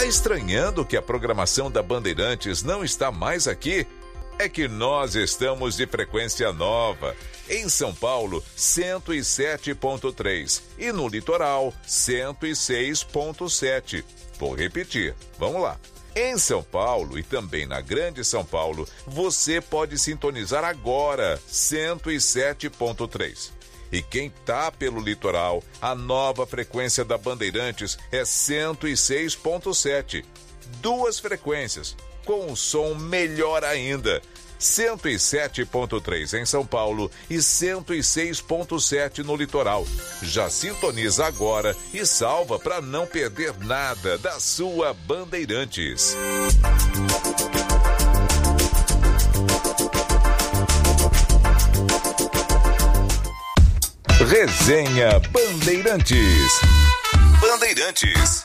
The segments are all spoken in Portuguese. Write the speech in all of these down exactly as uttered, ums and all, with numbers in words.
estranhando que a programação da Bandeirantes não está mais aqui? É que nós estamos de frequência nova. Em São Paulo, cento e sete ponto três e no litoral, cento e seis ponto sete. Vou repetir, vamos lá. Em São Paulo e também na Grande São Paulo, você pode sintonizar agora cento e sete ponto três. E quem tá pelo litoral, a nova frequência da Bandeirantes é cento e seis ponto sete. Duas frequências, com um som melhor ainda. cento e sete ponto três em São Paulo e cento e seis ponto sete no litoral. Já sintoniza agora e salva para não perder nada da sua Bandeirantes. Resenha Bandeirantes. Bandeirantes.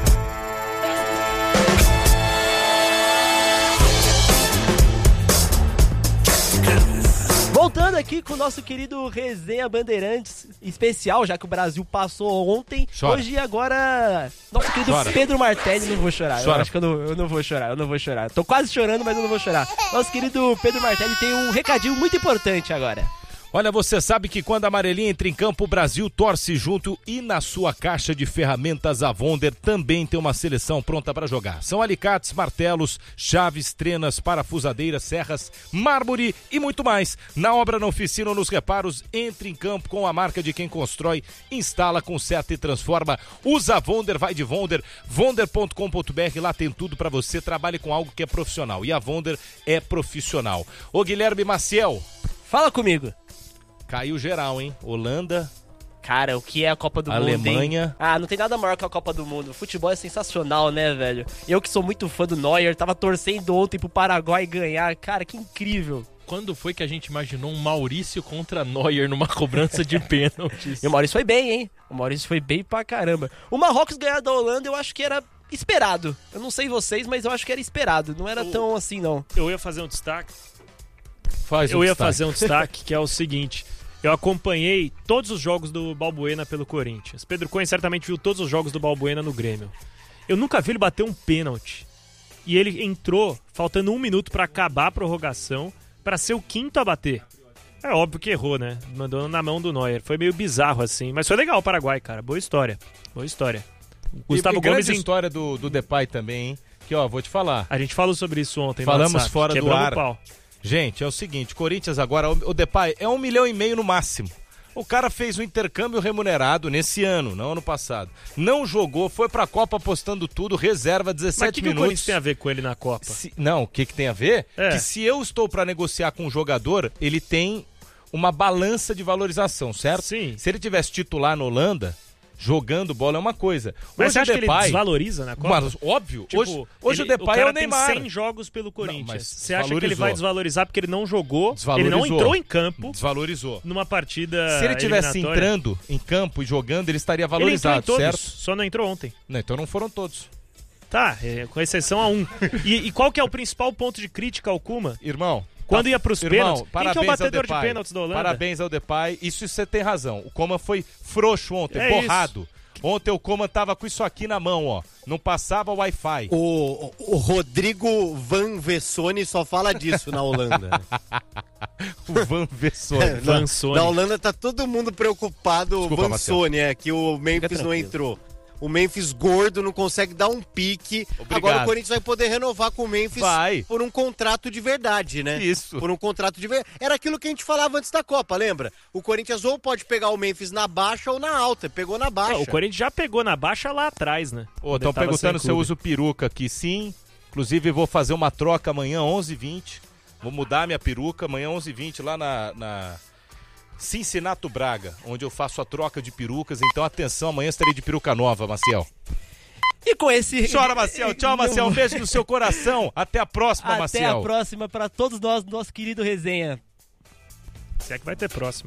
Voltando aqui com o nosso querido Resenha Bandeirantes especial, já que o Brasil passou ontem. Chora. Hoje e agora, nosso querido Chora. Pedro Martelli, não vou chorar. Chora. Eu acho que eu não, eu não vou chorar, eu não vou chorar. Tô quase chorando, mas eu não vou chorar. Nosso querido Pedro Martelli tem um recadinho muito importante agora. Olha, você sabe que quando a amarelinha entra em campo, o Brasil torce junto e na sua caixa de ferramentas a Wonder também tem uma seleção pronta para jogar. São alicates, martelos, chaves, trenas, parafusadeiras, serras, mármore e muito mais. Na obra, na oficina ou nos reparos, entre em campo com a marca de quem constrói, instala, conserta e transforma. Usa a Wonder, vai de Wonder, wonder ponto com ponto b r, lá tem tudo para você. Trabalhe com algo que é profissional e a Wonder é profissional. Ô Guilherme Maciel, fala comigo. Caiu geral, hein? Holanda. Cara, o que é a Copa do Alemanha. Mundo, Alemanha. Ah, não tem nada maior que a Copa do Mundo. O futebol é sensacional, né, velho? Eu que sou muito fã do Neuer, tava torcendo ontem pro Paraguai ganhar. Cara, que incrível. Quando foi que a gente imaginou um Maurício contra Neuer numa cobrança de pênaltis? E o Maurício foi bem, hein? O Maurício foi bem pra caramba. O Marrocos ganhar da Holanda, eu acho que era esperado. Eu não sei vocês, mas eu acho que era esperado. Não era o... tão assim, não. Eu ia fazer um destaque. Faz um eu ia destaque. fazer um destaque, que é o seguinte... Eu acompanhei todos os jogos do Balbuena pelo Corinthians. Pedro Cunha certamente viu todos os jogos do Balbuena no Grêmio. Eu nunca vi ele bater um pênalti. E ele entrou faltando um minuto para acabar a prorrogação, para ser o quinto a bater. É óbvio que errou, né? Mandou na mão do Neuer. Foi meio bizarro assim. Mas foi legal o Paraguai, cara. Boa história. Boa história. Gustavo e, e Gomes... grande história do, do Depay também, hein? Que, ó, vou te falar. A gente falou sobre isso ontem. Falamos WhatsApp, fora do ar. O pau. Gente, é o seguinte, Corinthians agora, o Depay é um milhão e meio no máximo. O cara fez um intercâmbio remunerado nesse ano, não ano passado. Não jogou, foi pra Copa apostando tudo, reserva dezessete minutos. Mas o que, que o Corinthians tem a ver com ele na Copa? Se, não, o que, que tem a ver? É. Que se eu estou pra negociar com um jogador, ele tem uma balança de valorização, certo? Sim. Se ele tivesse titular na Holanda... Jogando bola é uma coisa. Mas hoje você acha o Depay, que ele desvaloriza na Copa? Mas, óbvio. Tipo, hoje hoje ele, o Depay o é o Neymar. tem cem jogos pelo Corinthians. Não, você acha que ele vai desvalorizar porque ele não jogou, ele não entrou em campo. Desvalorizou. Numa partida Se ele tivesse entrando em campo e jogando, ele estaria valorizado, ele entrou em todos, certo? Só não entrou ontem. Não, então não foram todos. Tá, é, com exceção a um. E, e qual que é o principal ponto de crítica ao Kuma? Irmão... Quando ia pros Irmão, pênaltis, quem que é o batedor de pênaltis da Holanda? Parabéns ao Depay, isso você tem razão. O Coman foi frouxo ontem, é borrado. Isso. Ontem o Coman tava com isso aqui na mão, ó. Não passava o Wi-Fi. O, o Rodrigo Van Vessone só fala disso na Holanda. O Van Vessone. É, Van na, na Holanda tá todo mundo preocupado. O Van Vessone, é, que o Memphis não entrou. O Memphis gordo não consegue dar um pique. Obrigado. Agora o Corinthians vai poder renovar com o Memphis vai. por um contrato de verdade, né? Isso. Por um contrato de verdade. Era aquilo que a gente falava antes da Copa, lembra? O Corinthians ou pode pegar o Memphis na baixa ou na alta. Pegou na baixa. Não, o Corinthians já pegou na baixa lá atrás, né? Estão perguntando se eu uso peruca aqui. Sim. Inclusive vou fazer uma troca amanhã, onze e vinte. Vou mudar minha peruca amanhã, onze e vinte, lá na... na... Cincinnati Braga, onde eu faço a troca de perucas. Então, atenção, amanhã estarei de peruca nova, Maciel. E com esse... Chora, Maciel. Tchau, Maciel. Um beijo no seu coração. Até a próxima, Até Maciel. Até a próxima para todos nós, nosso querido Resenha. Se é que vai ter próximo.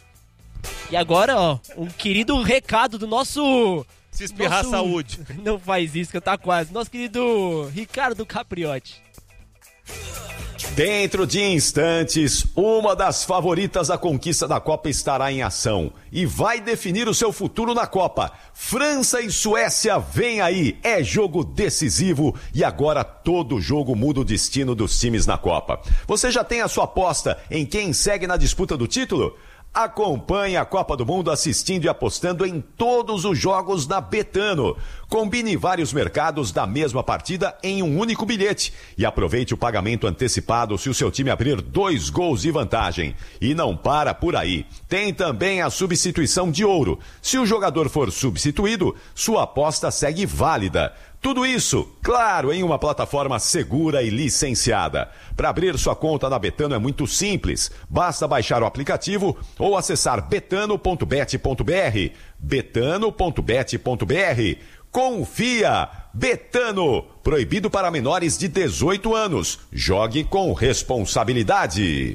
E agora, ó, um querido recado do nosso... Se espirrar nosso... saúde. Não faz isso, que eu tá quase. Nosso querido Ricardo Capriotti. Dentro de instantes, uma das favoritas à conquista da Copa estará em ação e vai definir o seu futuro na Copa. França e Suécia vem aí, é jogo decisivo e agora todo jogo muda o destino dos times na Copa. Você já tem a sua aposta em quem segue na disputa do título? Acompanhe a Copa do Mundo assistindo e apostando em todos os jogos da Betano. Combine vários mercados da mesma partida em um único bilhete e aproveite o pagamento antecipado se o seu time abrir dois gols de vantagem. E não para por aí. Tem também a substituição de ouro. Se o jogador for substituído, sua aposta segue válida. Tudo isso, claro, em uma plataforma segura e licenciada. Para abrir sua conta na Betano é muito simples. Basta baixar o aplicativo ou acessar betano ponto bet ponto br. betano ponto bet ponto br. Confia! Betano! Proibido para menores de dezoito anos. Jogue com responsabilidade.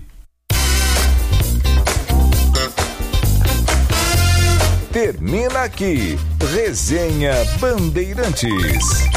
Termina aqui. Resenha Bandeirantes.